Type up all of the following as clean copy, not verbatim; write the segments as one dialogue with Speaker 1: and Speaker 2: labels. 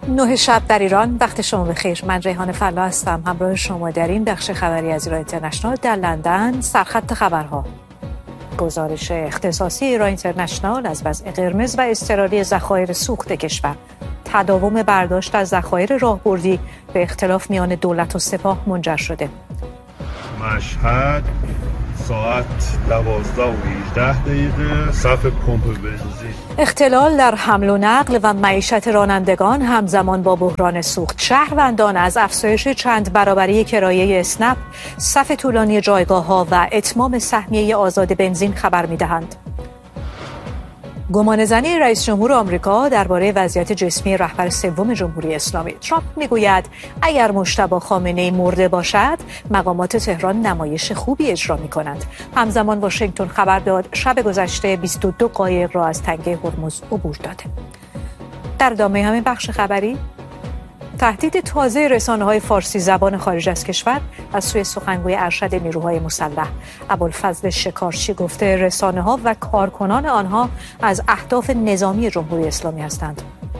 Speaker 1: 9 شب در ایران. وقت شما بخیر. من ریحان فلا هستم. همراه شما در این بخش خبری از ایران اینترنشنال در لندن. سرخط خبرها: گزارش اختصاصی ایران اینترنشنال از وضع قرمز و اضطراری ذخایر سوخت کشور. تداوم برداشت از ذخایر راهبردی به اختلاف میان دولت و سپاه منجر شده.
Speaker 2: مشهد ساعت 12:18 صف پمپ بنزین.
Speaker 1: اختلال در حمل و نقل و معیشت رانندگان همزمان با بحران سوخت. شهروندان از افزایش چند برابری کرایه اسنپ، صف طولانی جایگاه‌ها و اتمام سهمیه آزاد بنزین خبر می‌دهند. گمانه‌زنی رئیس جمهور آمریکا درباره وضعیت جسمی رهبر سوم جمهوری اسلامی. ترامپ میگوید اگر مجتبی خامنه‌ای مرده باشد، مقامات تهران نمایش خوبی اجرا می‌کنند. همزمان واشنگتن خبر داد شب گذشته 22 قایق را از تنگه هرمز عبور داده. در ادامه همین بخش خبری، تهدید تازه رسانه‌های فارسی زبان خارج از کشور از سوی سخنگوی ارشد نیروهای مسلح ابوالفضل شکارچی گفته رسانه‌ها و کارکنان آنها از اهداف نظامی جمهوری اسلامی هستند.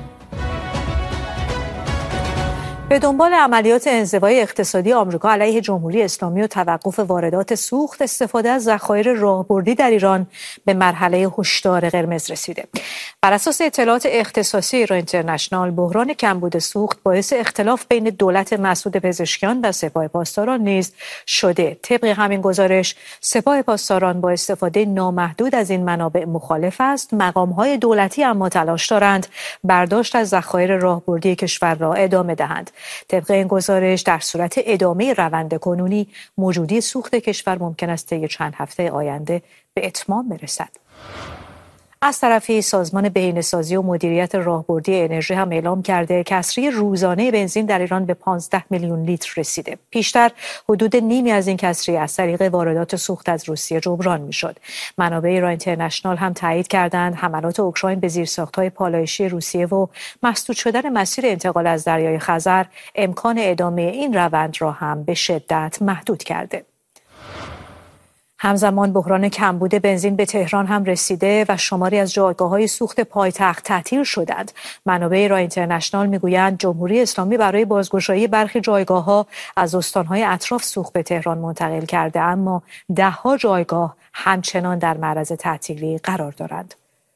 Speaker 1: به دنبال عملیات انزوای اقتصادی آمریکا علیه جمهوری اسلامی و توقف واردات سوخت، استفاده از ذخایر راهبردی در ایران به مرحله هشدار قرمز رسیده. بر اساس اطلاعات اختصاصی ایران اینترنشنال، بحران کمبود سوخت باعث اختلاف بین دولت مسعود پزشکیان و سپاه پاسداران نیز شده. طبق همین گزارش، سپاه پاسداران با استفاده نامحدود از این منابع مخالف است. مقام‌های دولتی اما تلاش دارند برداشت از ذخایر راهبردی کشور را ادامه دهند. طبق این گزارش، در صورت ادامه روند کنونی، موجودی سوخت کشور ممکن است طی چند هفته آینده به اتمام برسد. از طرفی سازمان بهینه‌سازی و مدیریت راهبردی انرژی هم اعلام کرده کسری روزانه بنزین در ایران به 15 میلیون لیتر رسیده. پیشتر حدود نیمی از این کسری از طریق واردات سوخت از روسیه جبران میشد. منابع ایران اینترنشنال هم تایید کردند حملات اوکراین به زیرساخت‌های پالایشی روسیه و مسدود شدن مسیر انتقال از دریای خزر امکان ادامه این روند را هم به شدت محدود کرده. همزمان بحران کمبود بنزین به تهران هم رسیده و شماری از جایگاه‌های سوخت پایتخت تعطیل شدند. منابع ایران اینترنشنال میگویند جمهوری اسلامی برای بازگشایی برخی جایگاه‌ها از استان‌های اطراف سوخت به تهران منتقل کرده، اما ده‌ها جایگاه همچنان در معرض تعطیلی قرار دارند.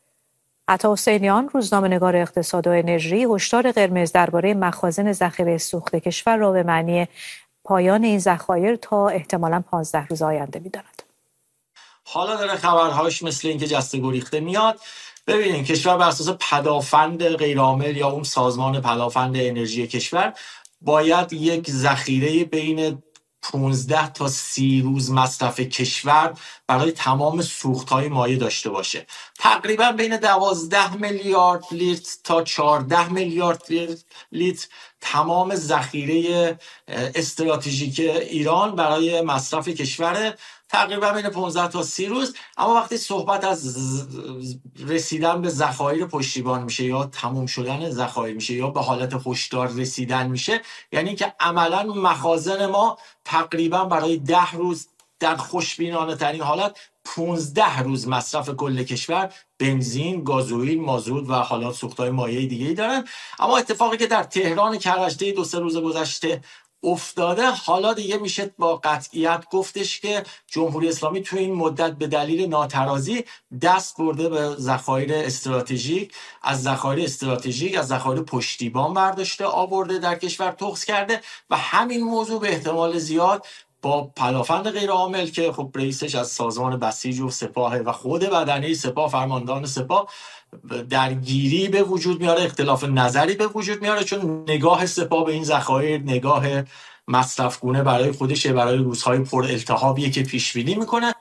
Speaker 1: عطا حسینیان، روزنامه‌نگار اقتصاد و انرژی، هشدار قرمز درباره مخازن ذخیره سوخت کشور را به معنی پایان این ذخایر تا احتمالاً 15 روز آینده می‌داند.
Speaker 3: حالا داره خبرهاش مثل اینکه جسته گریخته میاد. ببینید کشور بر اساس پدافند غیرعامل یا اون سازمان پدافند انرژی کشور باید یک ذخیره بین 15 تا 30 روز مصرف کشور برای تمام سوخت‌های مایع داشته باشه. تقریبا بین 12 میلیارد لیتر تا 14 میلیارد لیتر تمام ذخیره استراتژیک ایران برای مصرف کشور، تقریبا بین 15 تا 30 روز. اما وقتی صحبت از رسیدن به ذخایر پشتیبان میشه یا تموم شدن ذخایر میشه یا به حالت هشدار رسیدن میشه، یعنی که عملا مخازن ما تقریبا برای 10 روز در خوشبینانه ترین حالت 15 روز مصرف کل کشور بنزین، گازوئیل، مازوت و حالا سوخت‌های مایع دیگه‌ای دارن. اما اتفاقی که در تهران کرج‌ده 2-3 روز گذشته افتاده، حالا دیگه میشه با قطعیت گفتش که جمهوری اسلامی تو این مدت به دلیل ناترازی دست برده به ذخایر استراتژیک، از ذخایر پشتیبان برداشته آورده در کشور تخص کرده و همین موضوع به احتمال زیاد با پدافند غیرعامل که خب رئیسش از سازمان بسیج و سپاه و خود بدنه سپاه، فرماندهان سپاه، درگیری به وجود میاره، اختلاف نظری به وجود میاره، چون نگاه سپاه به این ذخایر نگاه مصرفگونه برای خودشه، برای روزهای پر التهابیه که پیش بینی میکنه.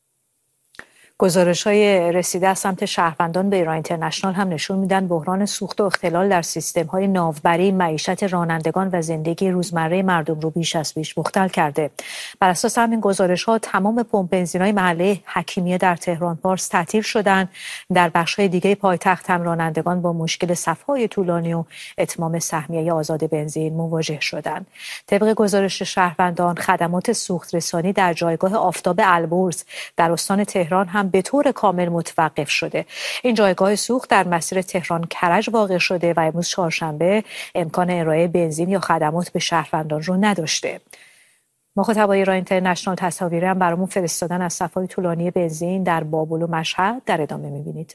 Speaker 1: گزارش‌های رسیده از سمت شهروندان به ایران اینترنشنال هم نشون میدن بحران سوخت و اختلال در سیستم‌های ناوبری معیشت رانندگان و زندگی روزمره مردم رو بیش از پیش مختل کرده. بر اساس همین گزارش‌ها تمام پمپ بنزین‌های محله حکیمیه در تهران پارس تعطیل شدند. در بخش‌های دیگه پایتخت هم رانندگان با مشکل صف‌های طولانی و اتمام سهمیه آزاد بنزین مواجه شدند. طبق گزارش شهروندان، خدمات سوخت رسانی در جایگاه آفتاب البرز در استان تهران هم تهران به طور کامل متوقف شده. این جایگاه سوخت در مسیر تهران کرج واقع شده و امروز چهارشنبه امکان ارائه بنزین یا خدمات به شهروندان رو نداشته. مخاطبای ایران اینترنشنال تصاویری هم برامون فرستادن از صف‌های طولانی بنزین در بابل و مشهد. در ادامه می‌بینید.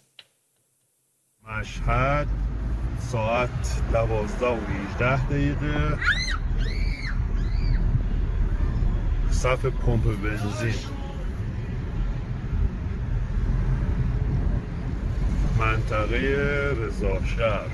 Speaker 2: مشهد ساعت 12:18 صف پمپ بنزین. منطقه رضاشهر.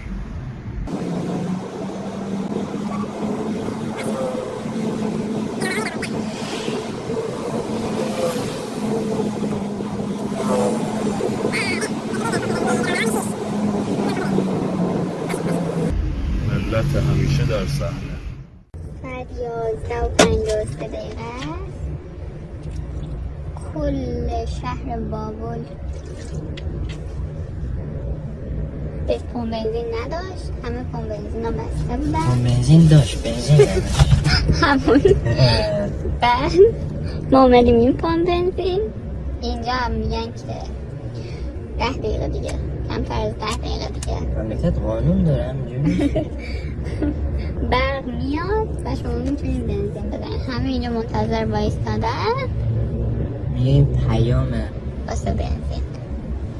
Speaker 2: ملت همیشه در صحنه.
Speaker 4: ساعت 11:53 کل شهر بابل به پمپ بنزین نداشت. همه پمپ بنزین ها بسته بودن.
Speaker 5: پمپ بنزین داشت، بنزین نداشت.
Speaker 4: همون بعد ما اومدیم این پمپ بنزین اینجا هم میگن که 10 دقیقه دیگه، کمتر از 10 دقیقه دیگه
Speaker 5: مملکت قانون داره همینجوری
Speaker 4: برق میاد و شما میتونید بنزین بزنید. همه اینجا منتظر وایستادن
Speaker 5: میگه این پیامه
Speaker 4: واسه بنزین.